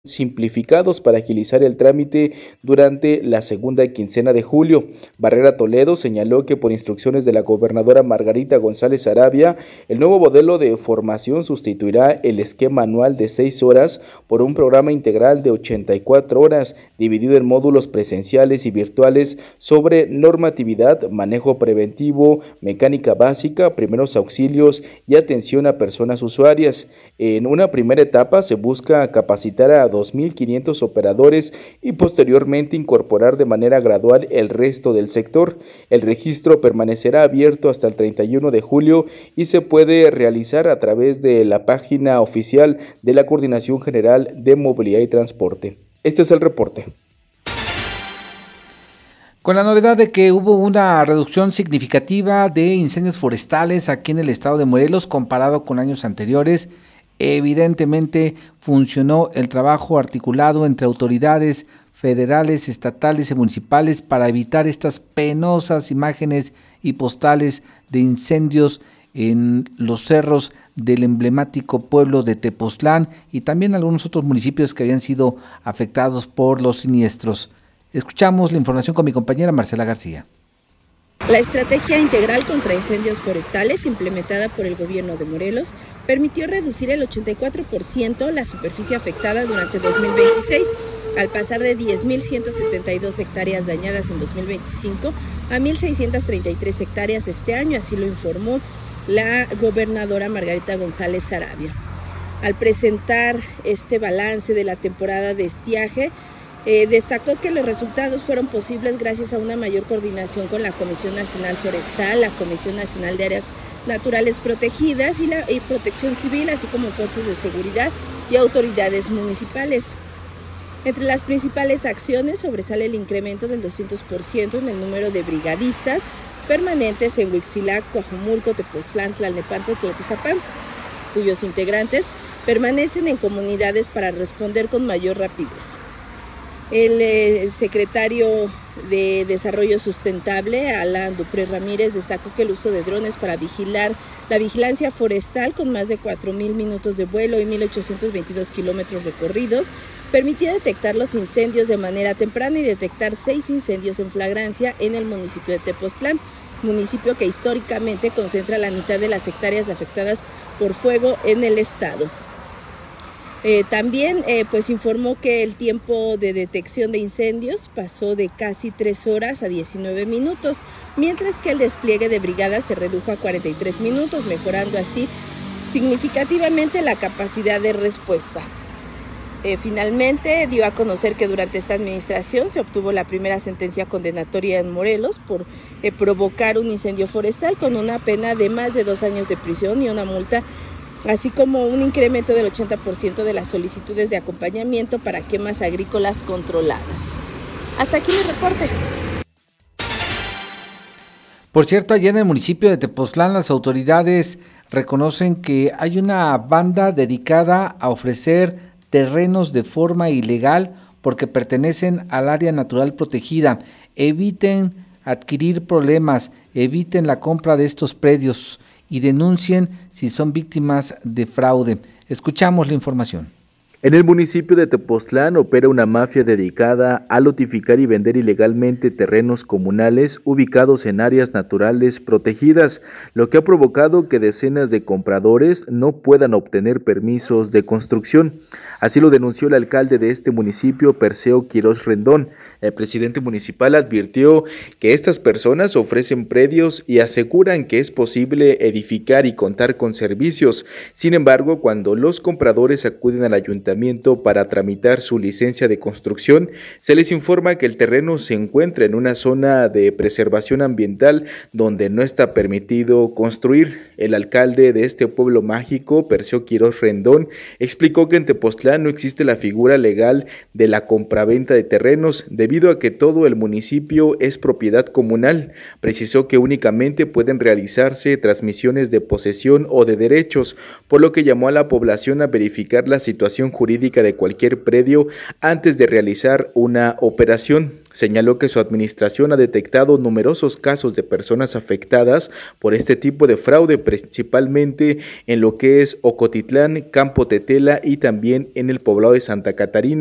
simplificados para agilizar el trámite durante la segunda quincena de julio. Barrera Toledo señaló que por instrucciones de la gobernadora Margarita González Sarabia, el nuevo modelo de formación sustituirá el esquema anual de 6 horas por un programa integral de 84 horas, dividido en módulos presenciales y virtuales sobre normatividad, manejo preventivo, mecánica básica, primeros auxilios y atención a personas usuarias. En una primera etapa se busca capacitar a 2.500 operadores y posteriormente incorporar de manera gradual el resto del sector. El registro permanecerá abierto hasta el 31 de julio y se puede realizar a través de la página oficial de la Coordinación General de Movilidad y Transporte. Este es el reporte. Con la novedad de que hubo una reducción significativa de incendios forestales aquí en el estado de Morelos comparado con años anteriores, evidentemente funcionó el trabajo articulado entre autoridades federales, estatales y municipales para evitar estas penosas imágenes y postales de incendios en los cerros del emblemático pueblo de Tepoztlán y también algunos otros municipios que habían sido afectados por los siniestros. Escuchamos la información con mi compañera Marcela García. La estrategia integral contra incendios forestales implementada por el gobierno de Morelos permitió reducir el 84% la superficie afectada durante 2026, al pasar de 10.172 hectáreas dañadas en 2025 a 1.633 hectáreas este año, así lo informó la gobernadora Margarita González Sarabia. Al presentar este balance de la temporada de estiaje, destacó que los resultados fueron posibles gracias a una mayor coordinación con la Comisión Nacional Forestal, la Comisión Nacional de Áreas Naturales Protegidas y Protección Civil, así como fuerzas de seguridad y autoridades municipales. Entre las principales acciones sobresale el incremento del 200% en el número de brigadistas permanentes en Huixquilac, Coajomulco, Tepoztlán, Tlalnepantla y Tlatizapán, cuyos integrantes permanecen en comunidades para responder con mayor rapidez. El secretario de Desarrollo Sustentable, Alan Dupré Ramírez, destacó que el uso de drones para vigilar la vigilancia forestal con más de 4.000 minutos de vuelo y 1.822 kilómetros recorridos permitió detectar los incendios de manera temprana y detectar 6 incendios en flagrancia en el municipio de Tepoztlán, municipio que históricamente concentra la mitad de las hectáreas afectadas por fuego en el estado. También informó que el tiempo de detección de incendios pasó de casi 3 horas a 19 minutos, mientras que el despliegue de brigadas se redujo a 43 minutos, mejorando así significativamente la capacidad de respuesta. Finalmente dio a conocer que durante esta administración se obtuvo la primera sentencia condenatoria en Morelos por provocar un incendio forestal con una pena de más de 2 años de prisión y una multa, así como un incremento del 80% de las solicitudes de acompañamiento para quemas agrícolas controladas. Hasta aquí mi reporte. Por cierto, allá en el municipio de Tepoztlán las autoridades reconocen que hay una banda dedicada a ofrecer terrenos de forma ilegal porque pertenecen al área natural protegida. Eviten adquirir problemas, eviten la compra de estos predios y denuncien si son víctimas de fraude. Escuchamos la información. En el municipio de Tepoztlán opera una mafia dedicada a lotificar y vender ilegalmente terrenos comunales ubicados en áreas naturales protegidas, lo que ha provocado que decenas de compradores no puedan obtener permisos de construcción. Así lo denunció el alcalde de este municipio, Perseo Quirós Rendón. El presidente municipal advirtió que estas personas ofrecen predios y aseguran que es posible edificar y contar con servicios. Sin embargo, cuando los compradores acuden al ayuntamiento para tramitar su licencia de construcción, se les informa que el terreno se encuentra en una zona de preservación ambiental donde no está permitido construir. El alcalde de este pueblo mágico, Perseo Quirós Rendón, explicó que en Tepoztlán no existe la figura legal de la compraventa de terrenos debido a que todo el municipio es propiedad comunal. Precisó que únicamente pueden realizarse transmisiones de posesión o de derechos, por lo que llamó a la población a verificar la situación jurídica de cualquier predio antes de realizar una operación. Señaló que su administración ha detectado numerosos casos de personas afectadas por este tipo de fraude, principalmente en lo que es Ocotitlán, Campo Tetela y también en el poblado de Santa Catarina.